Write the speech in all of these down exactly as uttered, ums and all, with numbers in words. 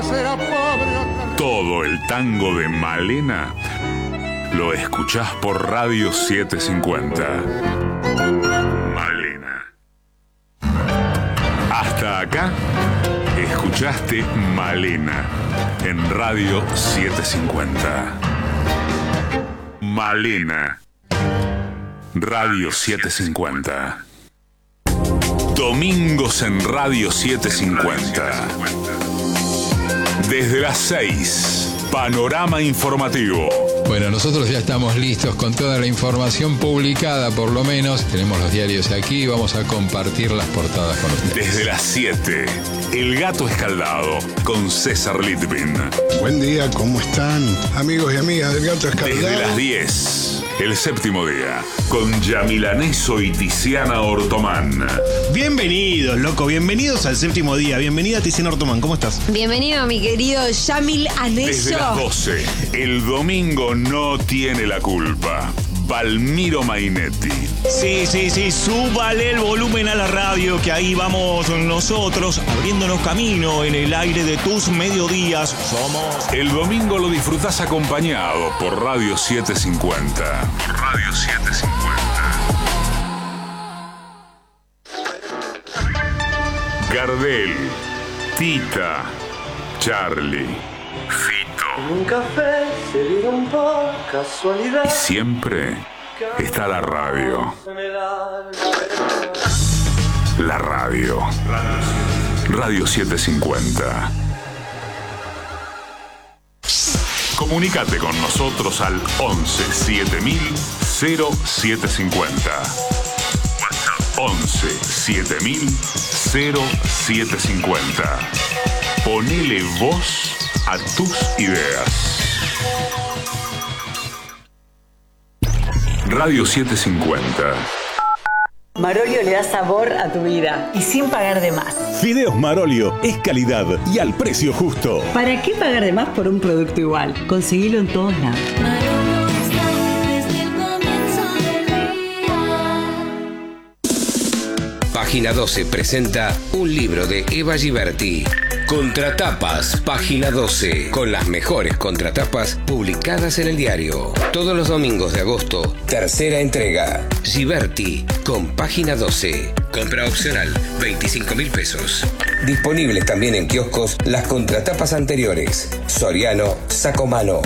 sea pobre o... Todo el tango de Malena lo escuchás por Radio setecientos cincuenta. Malena. Hasta acá escuchaste Malena en Radio setecientos cincuenta. Malena. Radio setecientos cincuenta. Domingos en Radio setecientos cincuenta. Desde las seis, panorama informativo. Bueno, nosotros ya estamos listos con toda la información publicada, por lo menos. Tenemos los diarios aquí y vamos a compartir las portadas con ustedes. Desde las siete, El Gato Escaldado, con César Litvin. Buen día, ¿cómo están? Amigos y amigas del Gato Escaldado. Desde las diez, El Séptimo Día, con Yamil Aneso y Tiziana Ortomán. Bienvenidos, loco, bienvenidos al Séptimo Día. Bienvenida, Tiziana Ortomán, ¿cómo estás? Bienvenido, mi querido Yamil Aneso. Desde las doce, El Domingo No Tiene la Culpa, Valmiro Mainetti. Sí, sí, sí, súbale el volumen a la radio, que ahí vamos nosotros, abriéndonos camino en el aire de tus mediodías. Somos... El domingo lo disfrutás acompañado por Radio setecientos cincuenta. Por Radio setecientos cincuenta. Gardel, Tita, Charlie, Fito. Un café se dieron por casualidad. Y siempre está la radio. La radio. Radio setecientos cincuenta. Comunicate con nosotros al once siete mil cero siete cincuenta. WhatsApp once siete mil cero siete cincuenta. Ponele voz a tus ideas. Radio setecientos cincuenta. Marolio le da sabor a tu vida y sin pagar de más. Fideos Marolio es calidad y al precio justo. ¿Para qué pagar de más por un producto igual? Conseguilo en todos lados. Página doce presenta un libro de Eva Giberti. Contratapas, Página doce, con las mejores contratapas publicadas en el diario. Todos los domingos de agosto, tercera entrega. Giberti, con Página doce. Compra opcional, veinticinco mil pesos. Disponibles también en kioscos las contratapas anteriores. Soriano, Sacomano.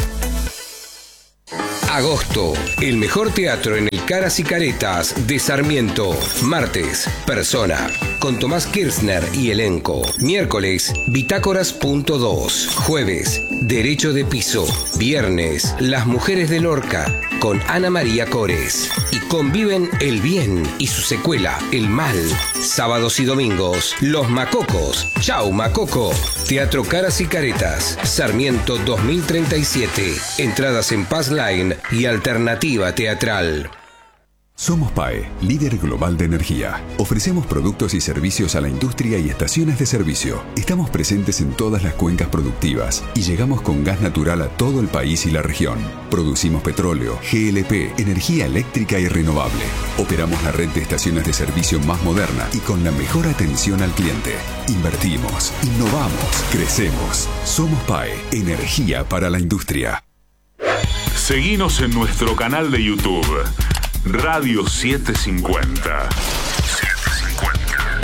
Agosto, el mejor teatro en el Caras y Caretas de Sarmiento. Martes, Persona, con Tomás Kirchner y elenco. Miércoles, Bitácoras punto dos. Jueves, Derecho de Piso. Viernes, Las Mujeres de Lorca, con Ana María Cores. Y conviven el bien y su secuela, el mal. Sábados y domingos, Los Macocos. Chau, Macoco. Teatro Caras y Caretas, Sarmiento dos mil treinta y siete. Entradas en Pass Line y Alternativa Teatral. Somos P A E, líder global de energía. Ofrecemos productos y servicios a la industria y estaciones de servicio. Estamos presentes en todas las cuencas productivas y llegamos con gas natural a todo el país y la región. Producimos petróleo, G L P, energía eléctrica y renovable. Operamos la red de estaciones de servicio más moderna y con la mejor atención al cliente. Invertimos, innovamos, crecemos. Somos P A E, energía para la industria. Seguinos en nuestro canal de YouTube. Radio setecientos cincuenta. setecientos cincuenta.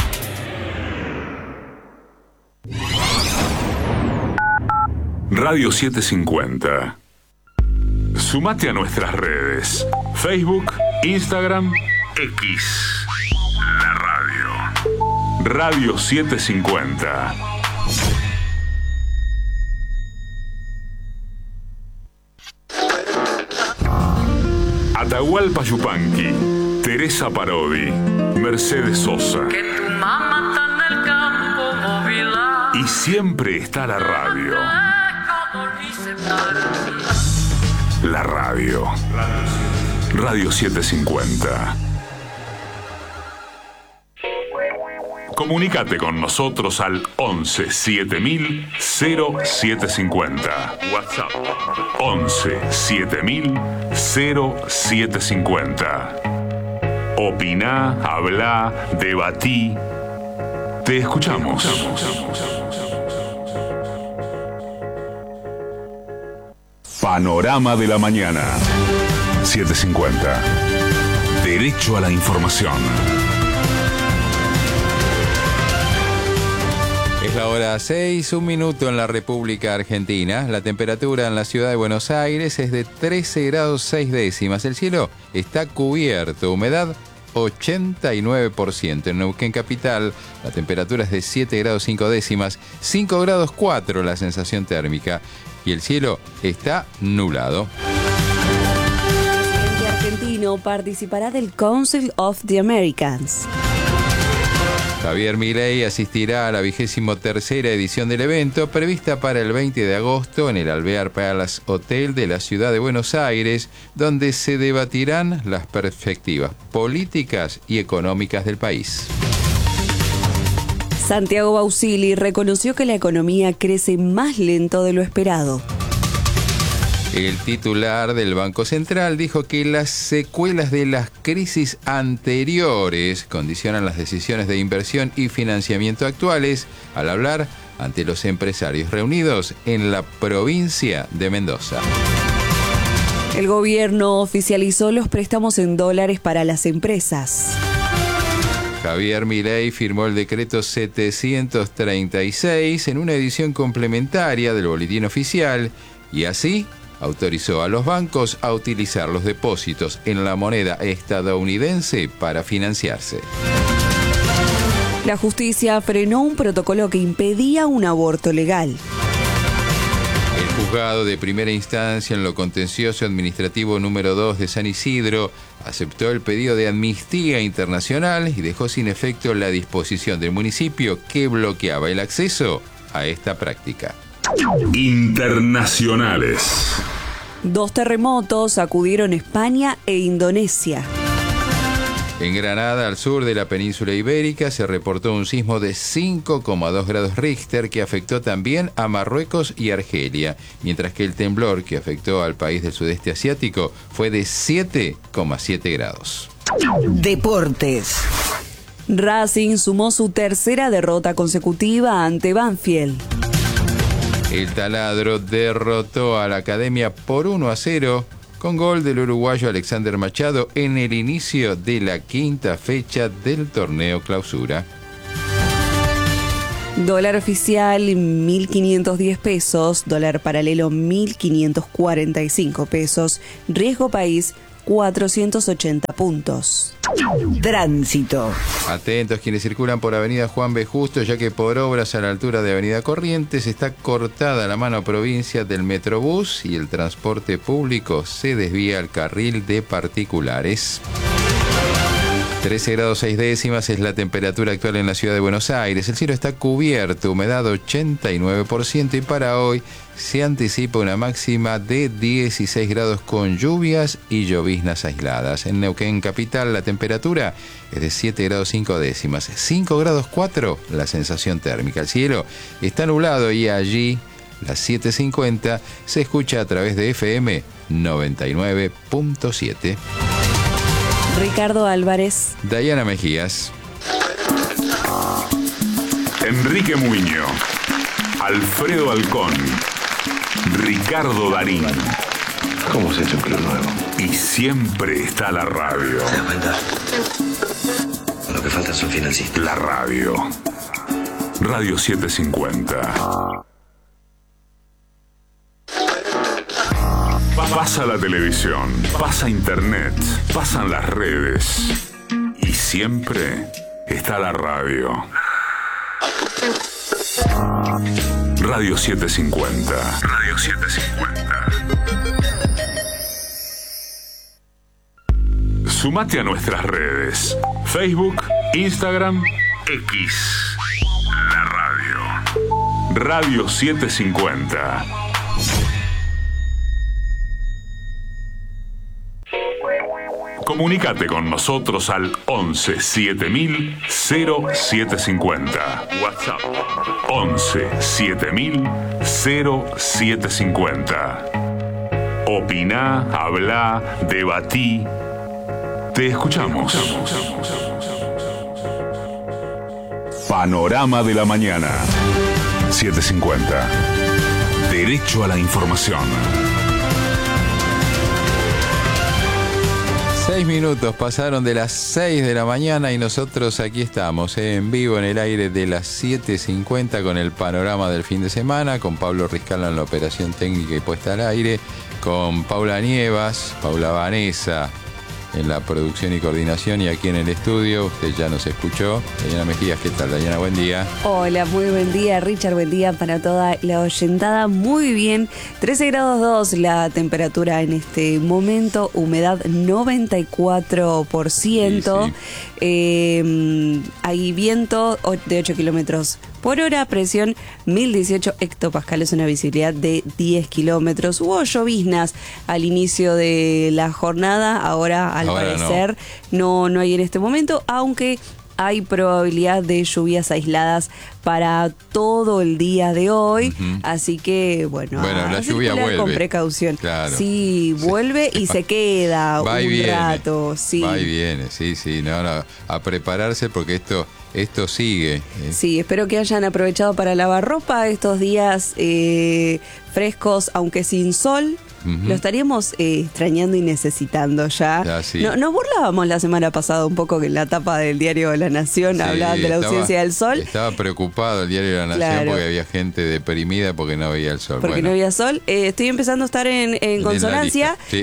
Radio setecientos cincuenta. Sumate a nuestras redes. Facebook, Instagram, X. La radio. Radio setecientos cincuenta. Atahualpa Yupanqui, Teresa Parodi, Mercedes Sosa. Que tu mamá está en el campo móvil. Y siempre está la radio. La radio. Radio setecientos cincuenta. Comunicate con nosotros al once siete mil cero siete cincuenta. WhatsApp once siete mil cero siete cincuenta. Opiná, hablá, debatí. Te escuchamos. Te escuchamos. Panorama de la mañana. setecientos cincuenta. Derecho a la información. Es la hora seis, un minuto en la República Argentina. La temperatura en la ciudad de Buenos Aires es de trece grados seis décimas. El cielo está cubierto, humedad ochenta y nueve por ciento. En Neuquén capital la temperatura es de siete grados cinco décimas, cinco grados cuatro la sensación térmica y el cielo está nublado. El presidente argentino participará del Council of the Americans. Javier Milei asistirá a la vigésimo tercera edición del evento, prevista para el veinte de agosto en el Alvear Palace Hotel de la ciudad de Buenos Aires, donde se debatirán las perspectivas políticas y económicas del país. Santiago Bausili reconoció que la economía crece más lento de lo esperado. El titular del Banco Central dijo que las secuelas de las crisis anteriores condicionan las decisiones de inversión y financiamiento actuales al hablar ante los empresarios reunidos en la provincia de Mendoza. El gobierno oficializó los préstamos en dólares para las empresas. Javier Milei firmó el decreto setecientos treinta y seis en una edición complementaria del Boletín Oficial y así autorizó a los bancos a utilizar los depósitos en la moneda estadounidense para financiarse. La justicia frenó un protocolo que impedía un aborto legal. El juzgado de primera instancia en lo contencioso administrativo número dos de San Isidro aceptó el pedido de amnistía internacional y dejó sin efecto la disposición del municipio que bloqueaba el acceso a esta práctica. Internacionales. Dos terremotos sacudieron España e Indonesia. En Granada, al sur de la península ibérica, se reportó un sismo de cinco coma dos grados Richter que afectó también a Marruecos y Argelia, mientras que el temblor que afectó al país del sudeste asiático fue de siete coma siete grados. Deportes. Racing sumó su tercera derrota consecutiva ante Banfield. El Taladro derrotó a la Academia por uno a cero con gol del uruguayo Alexander Machado en el inicio de la quinta fecha del torneo Clausura. Dólar oficial mil quinientos diez pesos, dólar paralelo mil quinientos cuarenta y cinco pesos, riesgo país cuatrocientos ochenta puntos. Tránsito. Atentos quienes circulan por Avenida Juan B. Justo, ya que por obras a la altura de Avenida Corrientes está cortada la mano provincia del Metrobús y el transporte público se desvía al carril de particulares. trece grados seis décimas es la temperatura actual en la ciudad de Buenos Aires. El cielo está cubierto, humedad ochenta y nueve por ciento y para hoy se anticipa una máxima de dieciséis grados con lluvias y lloviznas aisladas. En Neuquén capital la temperatura es de siete grados cinco décimas, cinco grados cuatro la sensación térmica. El cielo está nublado y allí las siete cincuenta se escucha a través de F M noventa y nueve punto siete. Ricardo Álvarez. Dayana Mejías. Enrique Muño. Alfredo Alcón. Ricardo Darín. ¿Cómo se ha hecho un club nuevo? Y siempre está la radio. ¿Te das cuenta? Lo que falta son financistas. La radio. Radio setecientos cincuenta. Pasa la televisión, pasa internet, pasan las redes y siempre está la radio. Radio setecientos cincuenta. Radio setecientos cincuenta. Sumate a nuestras redes: Facebook, Instagram, X. La radio. Radio setecientos cincuenta. Comunícate con nosotros al once siete mil cero siete cincuenta. WhatsApp once siete mil cero siete cincuenta. Opiná, hablá, debatí. Te escuchamos. Panorama de la mañana. setecientos cincuenta. Derecho a la información. Seis minutos pasaron de las seis de la mañana y nosotros aquí estamos, eh, en vivo en el aire de las siete cincuenta con el panorama del fin de semana, con Pablo Riscala en la operación técnica y puesta al aire, con Paula Nievas, Paula Vanessa en la producción y coordinación, y aquí en el estudio, usted ya nos escuchó, Dayana Mejías. ¿Qué tal, Dayana? Buen día. Hola, muy buen día, Richard, buen día para toda la oyentada. Muy bien, trece grados dos la temperatura en este momento, humedad noventa y cuatro por ciento, sí, sí. Eh, hay viento de ocho kilómetros por hora, presión mil dieciocho hectopascales, una visibilidad de diez kilómetros. Hubo lloviznas al inicio de la jornada, ahora al ahora parecer no. no, no hay en este momento, aunque hay probabilidad de lluvias aisladas para todo el día de hoy, uh-huh. así que bueno, bueno a la lluvia vuelve con precaución. Claro. Sí, vuelve sí. y se queda va y un viene, rato. Sí. Va y viene, sí, sí, no, no, a prepararse porque esto esto sigue. ¿eh? Sí, espero que hayan aprovechado para lavar ropa estos días eh, frescos, aunque sin sol. Uh-huh. Lo estaríamos eh, extrañando y necesitando ya. ya sí. no, nos burlábamos la semana pasada un poco que en la tapa del diario La Nación sí, hablaban de la estaba, ausencia del sol. Estaba preocupado el diario La Nación claro. porque había gente deprimida porque no veía el sol. Porque bueno. no había sol. Eh, estoy empezando a estar en, en consonancia, sí.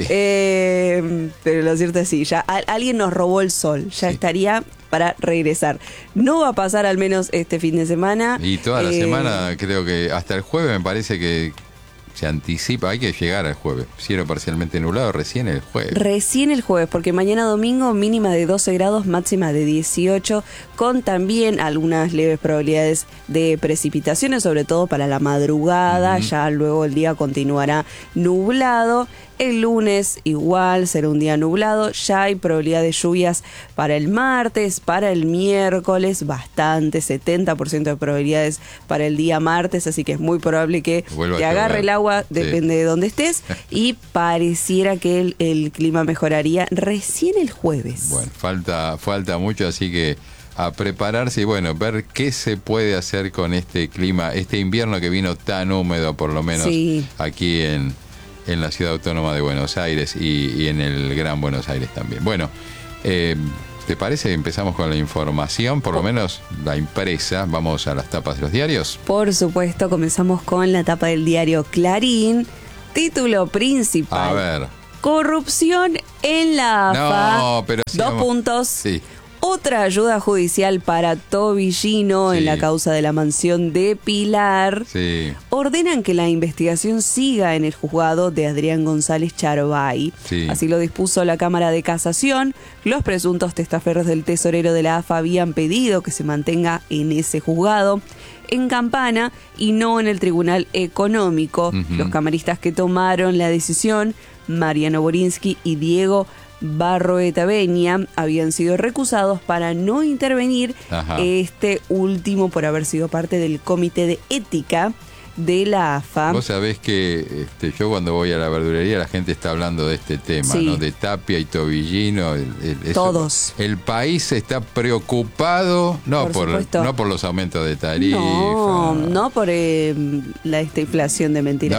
eh, pero lo cierto es sí, ya a, alguien nos robó el sol. Ya sí. estaría para regresar. No va a pasar al menos este fin de semana. Y toda la eh, semana, creo que hasta el jueves me parece que se anticipa, hay que llegar al jueves. Cielo parcialmente nublado recién el jueves. Recién el jueves, porque mañana domingo mínima de doce grados, máxima de dieciocho, con también algunas leves probabilidades de precipitaciones, sobre todo para la madrugada. Uh-huh. Ya luego el día continuará nublado. El lunes igual será un día nublado, ya hay probabilidad de lluvias para el martes, para el miércoles, bastante, setenta por ciento de probabilidades para el día martes, así que es muy probable que te agarre el agua, depende sí. de dónde estés, y pareciera que el, el clima mejoraría recién el jueves. Bueno, falta, falta mucho, así que a prepararse y bueno, ver qué se puede hacer con este clima, este invierno que vino tan húmedo, por lo menos sí. aquí en... en la Ciudad Autónoma de Buenos Aires y, y en el Gran Buenos Aires también. Bueno, eh, ¿te parece que empezamos con la información? Por lo menos la impresa. Vamos a las tapas de los diarios. Por supuesto, comenzamos con la tapa del diario Clarín. Título principal. A ver. Corrupción en la A F A. No, pero sí, Dos vamos. puntos. Sí. Otra ayuda judicial para Tobillino sí. en la causa de la mansión de Pilar. Sí. Ordenan que la investigación siga en el juzgado de Adrián González Charbay. Sí. Así lo dispuso la Cámara de Casación. Los presuntos testaferros del tesorero de la A F A habían pedido que se mantenga en ese juzgado, en Campana, y no en el Tribunal Económico. Uh-huh. Los camaristas que tomaron la decisión, Mariano Borinsky y Diego Barroeta Beña, habían sido recusados para no intervenir. Ajá. Este último por haber sido parte del comité de ética de la A F A. Vos sabés que este, yo cuando voy a la verdulería la gente está hablando de este tema, sí. ¿no? De Tapia y Tobillino. El, el, eso, Todos. El país está preocupado, no por, por no por los aumentos de tarifa. No, no por eh, la esta inflación de mentiras.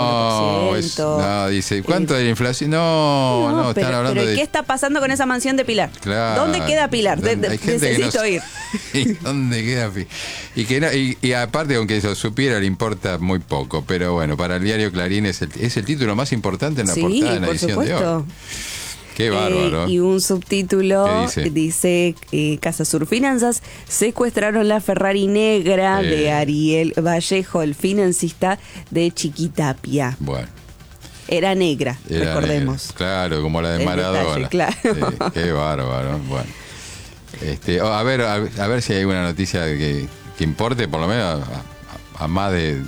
No, es, no, dice, ¿cuánto eh, de la inflación? No, no, no pero, están hablando pero de... ¿qué está pasando con esa mansión de Pilar? Claro. ¿Dónde queda Pilar? De, de, hay gente necesito que no ir. ¿Dónde queda Pilar? Y, que no, y, y aparte, aunque eso supiera, le importa muy poco, pero bueno, para el diario Clarín es el, es el título más importante en la sí, portada de la por edición supuesto. de hoy. Qué bárbaro. Eh, y un subtítulo dice, dice eh, Casa Sur Finanzas secuestraron la Ferrari negra eh. de Ariel Vallejo, el financista de Chiquitapia. Bueno. Era negra, Era recordemos. Negra. Claro, como la de el Maradona. Detalle, claro. Sí, qué bárbaro. Bueno. Este, a ver, a, a ver si hay una noticia que, que importe, por lo menos a, a, a más de,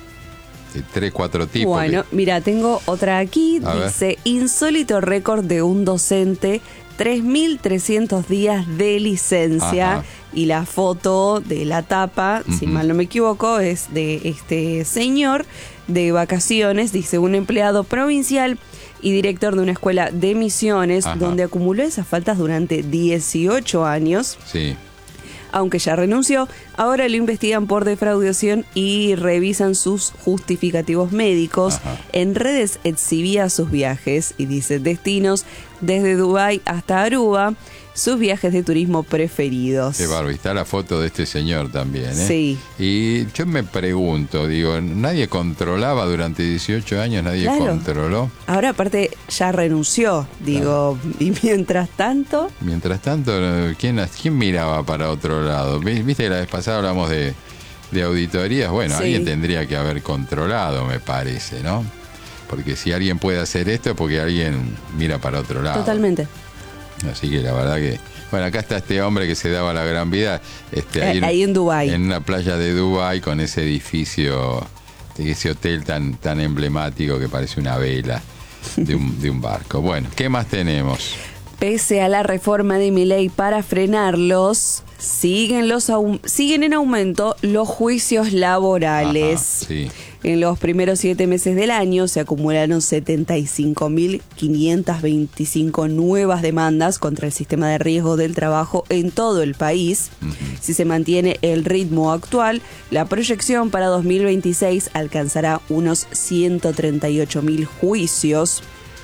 de tres, cuatro tipos. Bueno, que... mira, tengo otra aquí. A dice, ver. insólito récord de un docente, tres mil trescientos días de licencia. Ajá. Y la foto de la tapa, uh-huh. si mal no me equivoco, es de este señor de vacaciones, dice, un empleado provincial y director de una escuela de Misiones, Ajá. donde acumuló esas faltas durante dieciocho años. Sí. aunque ya renunció. Ahora lo investigan por defraudación y revisan sus justificativos médicos. Ajá. En redes exhibía sus viajes y dice destinos desde Dubái hasta Aruba, sus viajes de turismo preferidos. Qué bárbaro, está la foto de este señor también, ¿eh? Sí. Y yo me pregunto, digo, ¿nadie controlaba durante dieciocho años? ¿Nadie Claro. controló? Ahora aparte ya renunció, digo, y mientras tanto... Mientras tanto, ¿quién, quién miraba para otro lado? Vi- Viste que la vez pasada hablamos de, de auditorías. Bueno, Sí. alguien tendría que haber controlado, me parece, ¿no? Porque si alguien puede hacer esto es porque alguien mira para otro lado. Totalmente. Así que la verdad que... Bueno, acá está este hombre que se daba la gran vida. Este, Eh, ahí en Dubái. En una playa de Dubái con ese edificio, ese hotel tan, tan emblemático que parece una vela de un, de un barco. Bueno, ¿qué más tenemos? Pese a la reforma de Milei para frenarlos, siguen, los au- siguen en aumento los juicios laborales. Ajá, sí. En los primeros siete meses del año se acumularon setenta y cinco mil quinientas veinticinco nuevas demandas contra el sistema de riesgo del trabajo en todo el país. Ujú. Si se mantiene el ritmo actual, la proyección para dos mil veintiséis alcanzará unos ciento treinta y ocho mil juicios,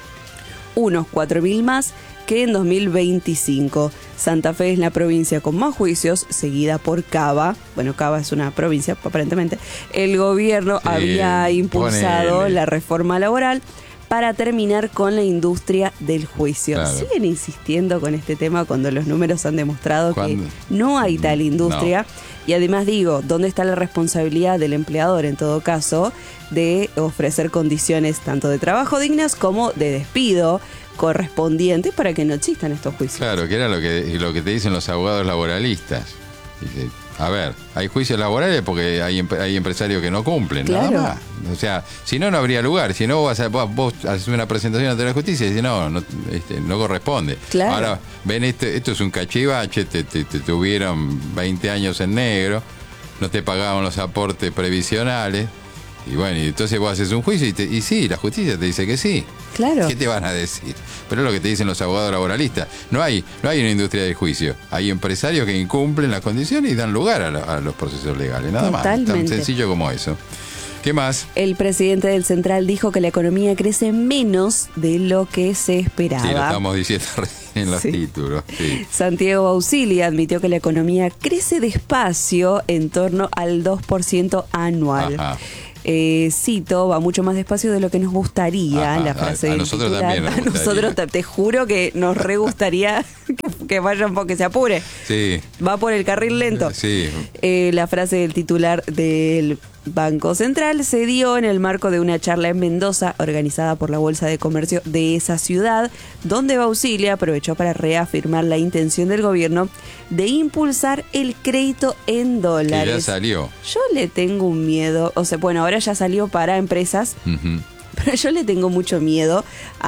unos cuatro mil más que en dos mil veinticinco. Santa Fe es la provincia con más juicios, seguida por Cava. Bueno, Cava es una provincia, aparentemente. El gobierno Sí, había impulsado ponele. la reforma laboral para terminar con la industria del juicio. Claro. Siguen insistiendo con este tema cuando los números han demostrado ¿Cuándo? que no hay tal industria. Y además digo, ¿dónde está la responsabilidad del empleador en todo caso de ofrecer condiciones tanto de trabajo dignas como de despido correspondientes para que no existan estos juicios? Claro, que era lo que, lo que te dicen los abogados laboralistas. Dice, a ver, hay juicios laborales porque hay, em- hay empresarios que no cumplen, Claro. nada más. O sea, si no, no habría lugar. Si no, vos, vas a- vos, vos haces una presentación ante la justicia y dices, no, no, este, no corresponde. Claro. Ahora, ven, este, esto es un cachivache, te, te, te tuvieron veinte años en negro, no te pagaban los aportes previsionales. Y bueno, y entonces vos haces un juicio y, te, y sí, la justicia te dice que sí. Claro. ¿Qué te van a decir? Pero es lo que te dicen los abogados laboralistas. No hay, no hay una industria del juicio. Hay empresarios que incumplen las condiciones y dan lugar a, la- a los procesos legales. Nada más. Tan Totalmente. sencillo como eso. ¿Qué más? El presidente del Central dijo que la economía crece menos de lo que se esperaba. Sí, lo estamos diciendo recién en los Sí. títulos. Sí. Santiago Bausili admitió que la economía crece despacio en torno al dos por ciento anual. Ajá. Eh, cito, va mucho más despacio de lo que nos gustaría. Ajá, La a- frase a del nosotros titular. también nos A gustaría. nosotros te, te juro que nos re gustaría que, que vaya un poco, que se apure. Sí. Va por el carril lento. Sí. Eh, la frase del titular del Banco Central se dio en el marco de una charla en Mendoza organizada por la Bolsa de Comercio de esa ciudad, donde Bausili aprovechó para reafirmar la intención del gobierno de impulsar el crédito en Que dólares. ya salió. Yo le tengo un miedo, o sea, bueno, ahora ya salió para empresas, Ujú. pero yo le tengo mucho miedo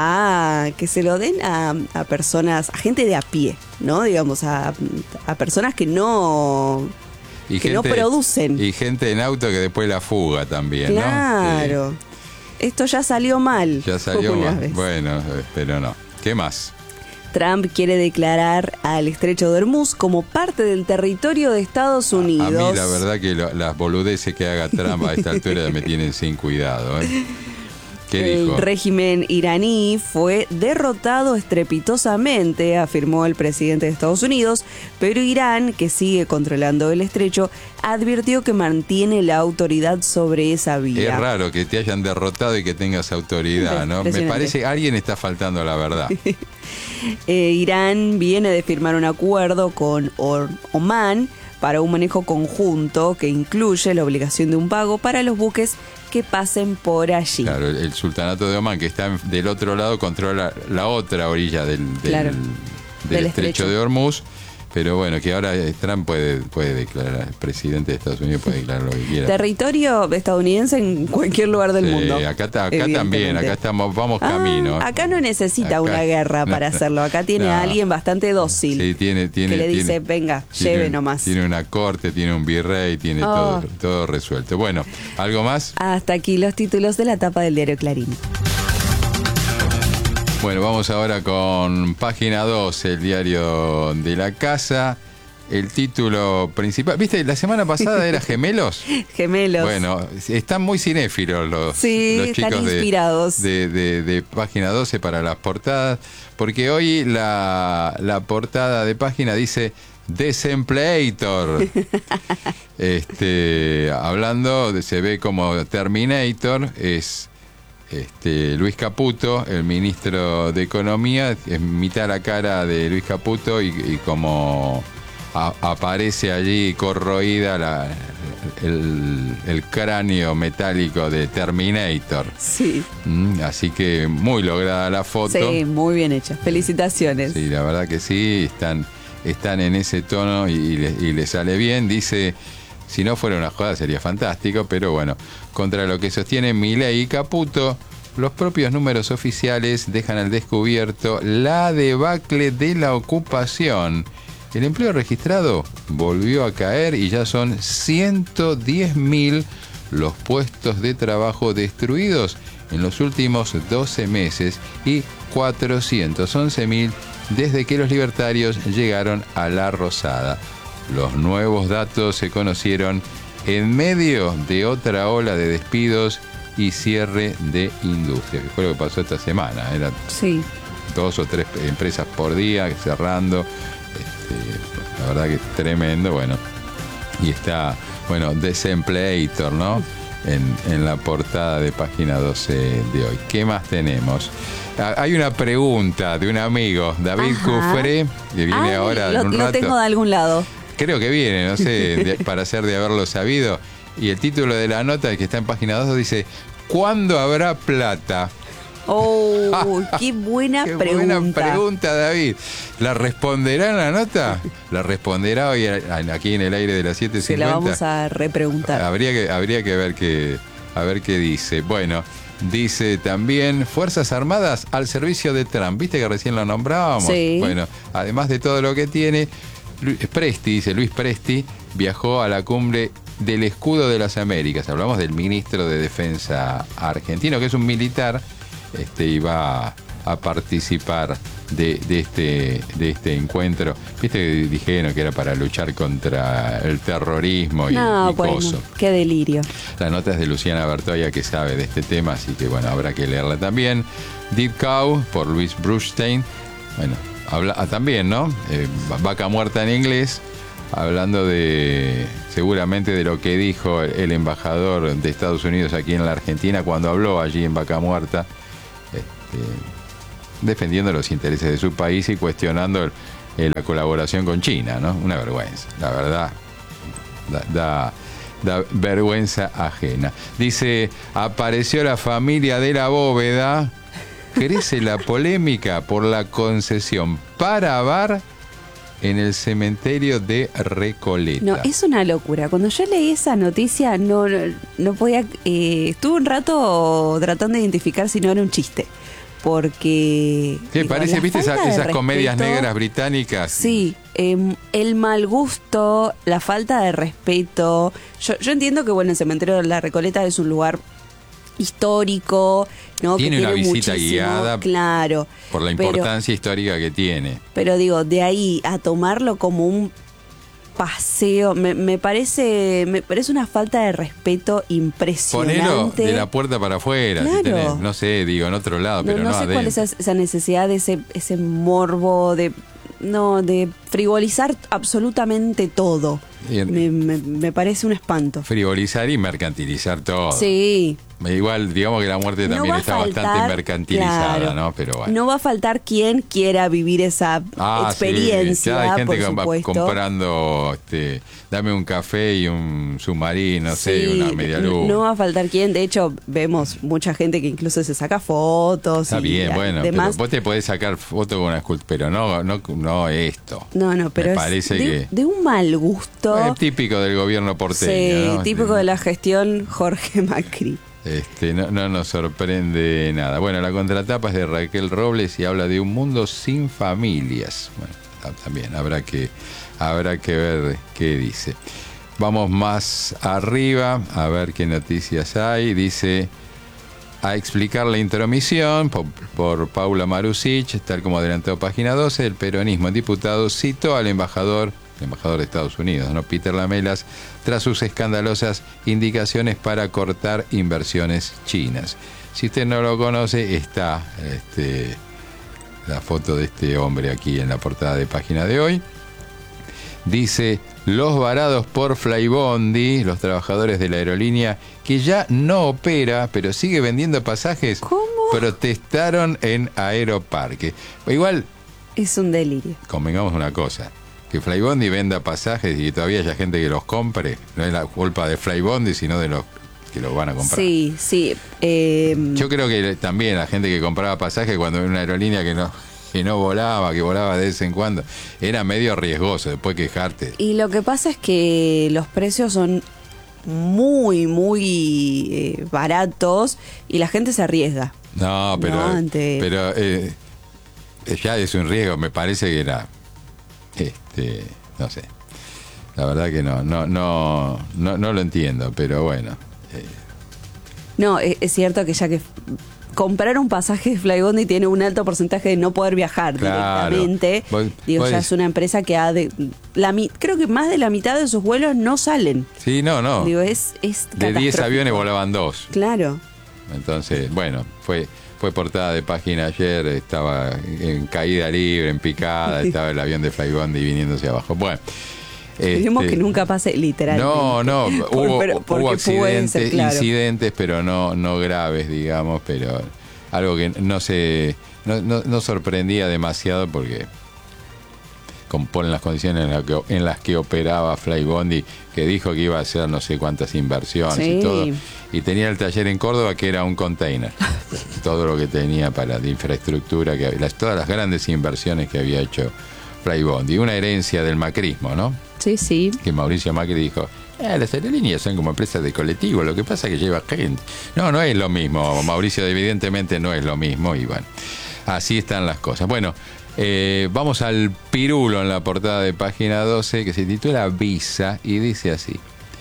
a que se lo den a, a personas, a gente de a pie, ¿no? Digamos, a, a personas que no... Y Que no producen. Y gente en auto que después la fuga también, ¿no? Claro. Esto ya salió mal. Sí. Ya salió una mal. vez. Bueno, eh, pero no. ¿Qué más? Trump quiere declarar al estrecho de Hormuz como parte del territorio de Estados Unidos. A mí la verdad que lo- las boludeces que haga Trump a esta altura me tienen sin cuidado, ¿eh? ¿Qué El dijo? régimen iraní fue derrotado estrepitosamente, afirmó el presidente de Estados Unidos, pero Irán, que sigue controlando el estrecho, advirtió que mantiene la autoridad sobre esa vía. Es raro que te hayan derrotado y que tengas autoridad, ¿no? Me Impresionante. parece que alguien está faltando a la verdad. Eh, Irán viene de firmar un acuerdo con Or- Omán para un manejo conjunto que incluye la obligación de un pago para los buques que pasen por allí. Claro, el, el sultanato de Omán, que está en- del otro lado, controla la otra orilla del, del, Claro. del Del estrecho estrecho. de Hormuz. Pero bueno, que ahora eh, Trump puede, puede declarar, el presidente de Estados Unidos puede declarar lo que quiera. Territorio estadounidense en cualquier lugar del Sí, mundo. acá, ta- acá evidentemente. también, acá estamos, vamos Ah, camino. acá no necesita Acá- una guerra para no, hacerlo. Acá tiene no. a alguien bastante dócil Sí, tiene, tiene, que le tiene- dice, venga, tiene- lleve nomás. Tiene una corte, tiene un virrey, tiene Oh. todo, todo resuelto. Bueno, ¿algo más? Hasta aquí los títulos de la tapa del diario Clarín. Bueno, vamos ahora con página dos, el diario de la casa. el título principal. ¿Viste? La semana pasada era Gemelos. Gemelos. Bueno, están muy cinéfilos los, sí, los chicos están inspirados. De, de, de, de Página doce para las portadas, porque hoy la, la portada de página dice Desempleator. este, hablando, de, se ve como Terminator, es este, Luis Caputo, el ministro de Economía, es mitad la cara de Luis Caputo y, y como... A, aparece allí corroída la, el, el cráneo metálico de Terminator. Sí. Mm, así que muy lograda la foto. Sí, muy bien hecha. Felicitaciones. Sí, la verdad que sí, están, están en ese tono y, y, le, y le sale bien. Dice, si no fuera una joda sería fantástico, pero bueno, contra lo que sostienen Milei y Caputo, los propios números oficiales dejan al descubierto la debacle de la ocupación. El empleo registrado volvió a caer y ya son ciento diez mil los puestos de trabajo destruidos en los últimos doce meses y cuatrocientos once mil desde que los libertarios llegaron a la Rosada. Los nuevos datos se conocieron en medio de otra ola de despidos y cierre de industria, que fue lo que pasó esta semana. Eran sí. dos o tres empresas por día cerrando. Este, la verdad que es tremendo, bueno, y está, bueno, Desempleator, ¿no? En, en la portada de Página doce de hoy. ¿Qué más tenemos? Hay una pregunta de un amigo, David Cufré, que viene Ay, ahora lo, en un lo rato. tengo de algún lado. Creo que viene, no sé, de, para ser de haberlo sabido. Y el título de la nota que está en Página dos dice, ¿cuándo habrá plata? Oh, qué buena qué pregunta. Buena pregunta, David. ¿La responderá en la nota? ¿La responderá hoy aquí en el aire de las siete cincuenta? Se la vamos a repreguntar. Habría que, habría que ver qué, a ver qué dice. Bueno, dice también Fuerzas Armadas al servicio de Trump. ¿Viste que recién lo nombrábamos? Sí. Bueno, además de todo lo que tiene, Presti, dice Luis Presti, viajó a la cumbre del Escudo de las Américas. Hablamos del ministro de Defensa argentino, que es un militar. Este, iba a, a participar de, de, este, de este encuentro. Viste que dijeron que era para luchar contra el terrorismo y, no, y bueno, coso. Qué delirio. La nota es de Luciana Bertoya, que sabe de este tema, así que bueno, habrá que leerla también. Deep Cow, por Luis Brustein. Bueno, habla ah, también, ¿no? Eh, vaca muerta en inglés, hablando de seguramente de lo que dijo el embajador de Estados Unidos aquí en la Argentina cuando habló allí en Vaca Muerta. Este, defendiendo los intereses de su país y cuestionando el, el, la colaboración con China, ¿no? Una vergüenza, la verdad, da, da, da vergüenza ajena. Dice, apareció la familia de la bóveda, crece la polémica por la concesión para bar en el cementerio de Recoleta. No, es una locura. Cuando yo leí esa noticia, no, no, no podía... Eh, estuve un rato tratando de identificar si no era un chiste. Porque... ¿Qué digo, parece? ¿Viste esas, esas respeto, comedias negras británicas? Sí. Eh, el mal gusto, la falta de respeto. Yo, yo entiendo que, bueno, el cementerio de la Recoleta es un lugar histórico, ¿no? Tiene, que una tiene visita guiada, claro, por la importancia pero, histórica que tiene. Pero digo, de ahí a tomarlo como un paseo, me, me parece me parece una falta de respeto impresionante. Ponelo de la puerta para afuera, claro. si tenés, no sé, digo, en otro lado, no, pero no, no sé adentro. cuál es esa, esa necesidad de ese, ese morbo de no de frivolizar absolutamente todo. Me, me, me parece un espanto. Frivolizar y mercantilizar todo. Sí. Igual, digamos que la muerte no también está faltar, bastante mercantilizada, claro, ¿no? Pero bueno. No va a faltar quien quiera vivir esa ah, experiencia, sí. Ya hay gente por que supuesto. va comprando, este, dame un café y un submarino, no sí, sé, una media luz. No va a faltar quien, de hecho, vemos mucha gente que incluso se saca fotos. Está y bien, bueno, demás. pero vos te podés sacar fotos con una escultura, pero no, no, no esto. No, no, pero Me es parece de, que de un mal gusto. Es típico del gobierno porteño, sí, ¿no? típico de la gestión Jorge Macri. Este, no, no nos sorprende nada. Bueno, la contratapa es de Raquel Robles y habla de un mundo sin familias. Bueno, también habrá que, habrá que ver qué dice. Vamos más arriba a ver qué noticias hay. Dice, a explicar la intromisión por, por Paula Marusic, tal como adelantó Página doce, el peronismo en diputados citó al embajador el embajador de Estados Unidos, ¿no? Peter Lamelas, tras sus escandalosas indicaciones para cortar inversiones chinas. Si usted no lo conoce, está este, la foto de este hombre aquí en la portada de página de hoy. Dice: los varados por Flybondi, los trabajadores de la aerolínea que ya no opera, pero sigue vendiendo pasajes, ¿cómo? Protestaron en Aeroparque. Igual, es un delirio. Convengamos una cosa, que Flybondi venda pasajes y todavía haya gente que los compre, no es la culpa de Flybondi, sino de los que los van a comprar. Sí, sí. Eh... Yo creo que también la gente que compraba pasajes cuando era una aerolínea que no... que no volaba, que volaba de vez en cuando, era medio riesgoso después quejarte. Y lo que pasa es que los precios son muy, muy eh, baratos y la gente se arriesga. No, pero, no, ante... pero eh, ya es un riesgo, me parece que era, este, no sé, la verdad que no, no, no, no, no lo entiendo, pero bueno. Eh. No, es, es cierto que ya que comprar un pasaje de Flybondi tiene un alto porcentaje de no poder viajar claro. directamente. Vos, Digo, vos ya es una empresa que ha de, la, creo que más de la mitad de sus vuelos no salen. Sí, no, no. Digo, es, es de diez aviones volaban dos. Claro. Entonces, bueno, fue fue portada de página ayer, estaba en caída libre, en picada, estaba el avión de Flybondi viniéndose abajo. Bueno. Esperemos este, que nunca pase literalmente. No, no, Por, hubo, pero, hubo accidentes, ser, claro. incidentes, pero no, no graves, digamos, pero algo que no se no, no, no sorprendía demasiado porque componen las condiciones en, la que, en las que operaba Flybondi, que dijo que iba a hacer no sé cuántas inversiones sí. y todo, y tenía el taller en Córdoba que era un container, todo lo que tenía para de infraestructura, que las, todas las grandes inversiones que había hecho Flybondi, una herencia del macrismo, ¿no? Sí, sí. Que Mauricio Macri dijo, eh, las aerolíneas son como empresas de colectivo, lo que pasa es que lleva gente. No, no es lo mismo, Mauricio, evidentemente no es lo mismo, y bueno, así están las cosas. Bueno, eh, vamos al pirulo en la portada de página doce, que se titula Visa, y dice así: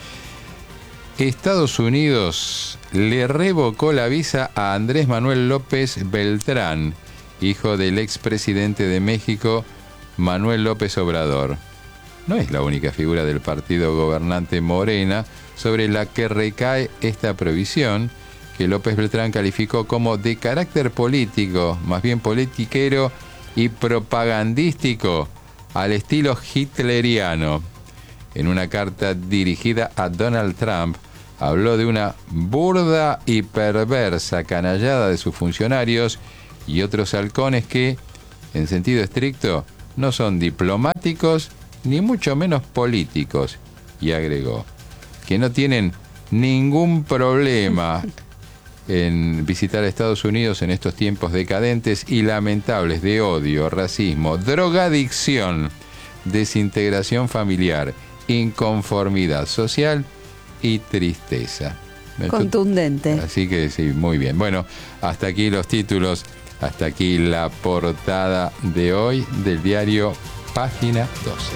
Estados Unidos le revocó la visa a Andrés Manuel López Beltrán, hijo del expresidente de México, Manuel López Obrador. No es la única figura del partido gobernante Morena sobre la que recae esta prohibición, que López Beltrán calificó como de carácter político, más bien politiquero y propagandístico, al estilo hitleriano. En una carta dirigida a Donald Trump, habló de una burda y perversa canallada de sus funcionarios y otros halcones que, en sentido estricto, no son diplomáticos ni mucho menos políticos, y agregó que no tienen ningún problema en visitar a Estados Unidos en estos tiempos decadentes y lamentables de odio, racismo, drogadicción, desintegración familiar, inconformidad social y tristeza. Contundente. Así que sí, muy bien. Bueno, hasta aquí los títulos, hasta aquí la portada de hoy del diario Página doce.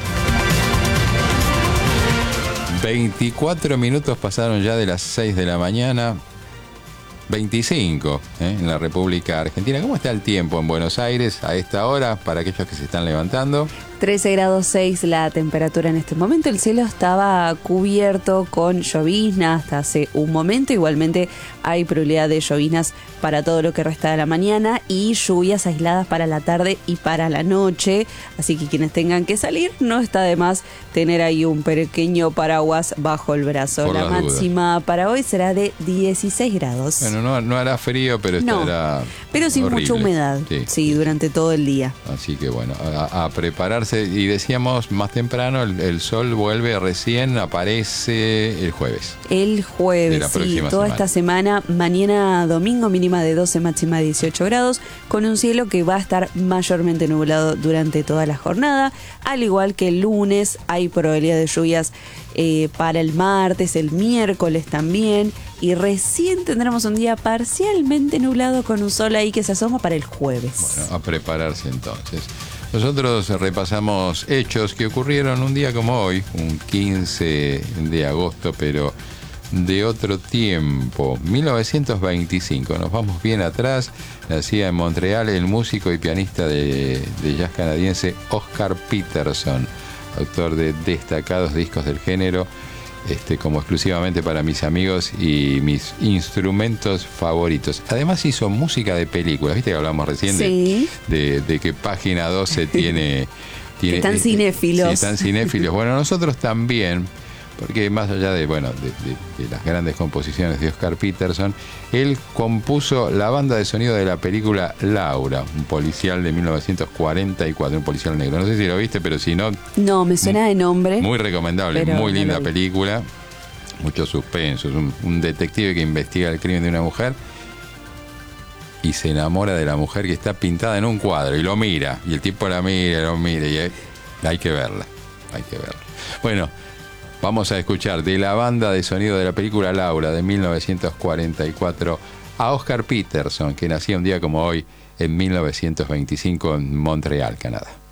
veinticuatro minutos pasaron ya de las seis de la mañana. veinticinco ¿eh? en la República Argentina. ¿Cómo está el tiempo en Buenos Aires a esta hora para aquellos que se están levantando? trece grados seis la temperatura en este momento. El cielo estaba cubierto con lloviznas hasta hace un momento. Igualmente hay probabilidad de lloviznas para todo lo que resta de la mañana y lluvias aisladas para la tarde y para la noche. Así que quienes tengan que salir, no está de más tener ahí un pequeño paraguas bajo el brazo. La máxima dudas. Para hoy será de dieciséis grados. Bueno, no, no hará frío, pero no, estará pero sin horrible. Mucha humedad. Sí, sí, durante todo el día. Así que bueno, a, a prepararse. Y decíamos más temprano, el, el sol vuelve recién, aparece el jueves. El jueves, sí, toda semana. Esta semana, mañana domingo, mínima de doce, máxima de dieciocho grados, con un cielo que va a estar mayormente nublado durante toda la jornada, al igual que el lunes hay probabilidad de lluvias eh, para el martes, el miércoles también, y recién tendremos un día parcialmente nublado con un sol ahí que se asoma para el jueves. Bueno, a prepararse entonces. Nosotros repasamos hechos que ocurrieron un día como hoy, un quince de agosto, pero de otro tiempo, mil novecientos veinticinco. Nos vamos bien atrás. Nacía en Montreal el músico y pianista de, de jazz canadiense Oscar Peterson. autor de destacados discos del género, este, como exclusivamente para mis amigos y mis instrumentos favoritos. Además hizo música de películas, viste que hablamos recién sí. de, de, de que Página doce tiene... tiene están cinéfilos. Sí, están cinéfilos. Bueno, nosotros también, porque más allá de, bueno, de, de, de las grandes composiciones de Oscar Peterson, él compuso la banda de sonido de la película Laura, un policial de mil novecientos cuarenta y cuatro, un policial negro. No sé si lo viste, pero si no... No, me suena de nombre. Muy recomendable, muy no linda película, mucho suspenso, es un, un detective que investiga el crimen de una mujer y se enamora de la mujer que está pintada en un cuadro y lo mira, y el tipo la mira, lo mira, y hay, hay que verla, hay que verla. Bueno, vamos a escuchar de la banda de sonido de la película Laura de mil novecientos cuarenta y cuatro a Oscar Peterson, que nacía un día como hoy en mil novecientos veinticinco en Montreal, Canadá.